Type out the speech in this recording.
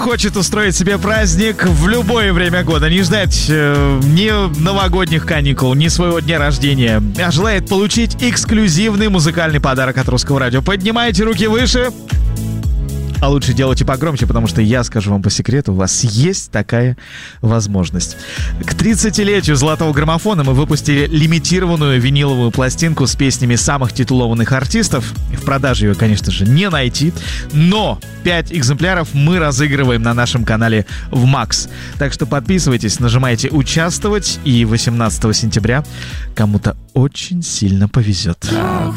хочет устроить себе праздник в любое время года, не ждать ни новогодних каникул, ни своего дня рождения, а желает получить эксклюзивный музыкальный подарок от Русского радио, поднимайте руки выше. А лучше делайте погромче, потому что я скажу вам по секрету, у вас есть такая возможность. К 30-летию золотого граммофона мы выпустили лимитированную виниловую пластинку с песнями самых титулованных артистов. В продаже ее, конечно же, не найти, но 5 экземпляров мы разыгрываем на нашем канале в Max. Так что подписывайтесь, нажимайте «Участвовать», и 18 сентября кому-то очень сильно повезет.